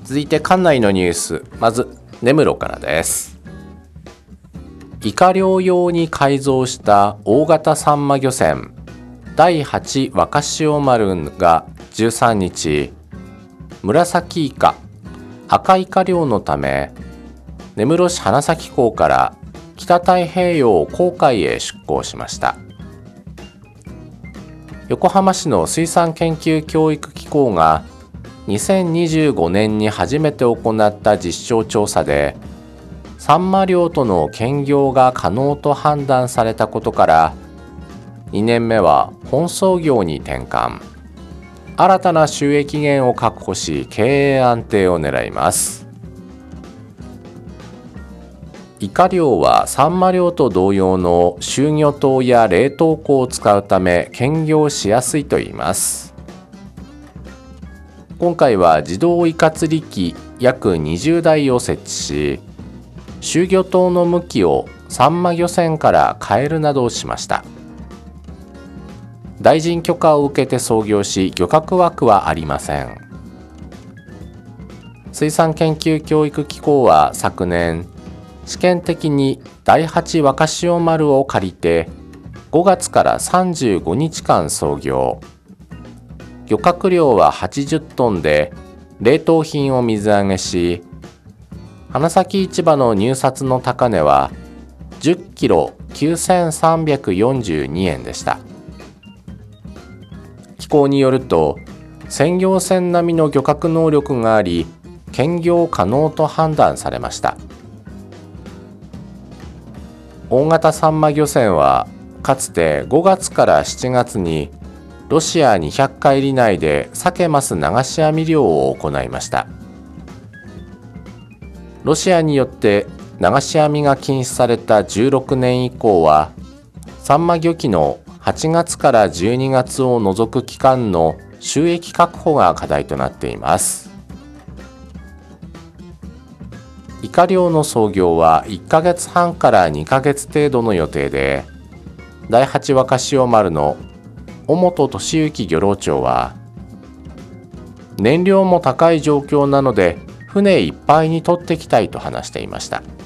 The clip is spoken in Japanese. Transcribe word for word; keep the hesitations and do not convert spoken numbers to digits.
続いて館内のニュース、まず根室からです。イカ漁用に改造した大型サンマ漁船だいはち若潮丸がじゅうさんにち、紫イカ、赤イカ漁のため根室市花咲港から北太平洋公海へ出港しました。横浜市の水産研究教育機構がにせんにじゅうごねんに初めて行った実証調査で、サンマ漁との兼業が可能と判断されたことから、にねんめは本操業に転換、新たな収益源を確保し経営安定を狙います。イカ漁はサンマ漁と同様の集魚灯や冷凍庫を使うため兼業しやすいといいます。今回は自動イカ釣り機約にじゅうだいを設置し、集魚灯の向きをサンマ漁船から変えるなどをしました。大臣許可を受けて操業し、漁獲枠はありません。水産研究教育機構は昨年、試験的にだいはち若潮丸を借りてごがつからさんじゅうごにちかん操業。漁獲量ははちじゅっトンで冷凍品を水揚げし、花咲市場の入札の高値はじゅっキロきゅうせんさんびゃくよんじゅうにえんでした。機構によると、専業船並みの漁獲能力があり、兼業可能と判断されました。大型サンマ漁船はかつてごがつからしちがつにロシアにひゃっかいり内でサケマス流し網漁を行いました。ロシアによって流し網が禁止されたじゅうろくねん以降は、サンマ漁期のはちがつからじゅうにがつを除く期間の収益確保が課題となっています。イカ漁の操業はいっかげつはんからにかげつ程度の予定で、だいはち若潮丸の尾本俊之漁労長は、燃料も高い状況なので船いっぱいに取ってきたいと話していました。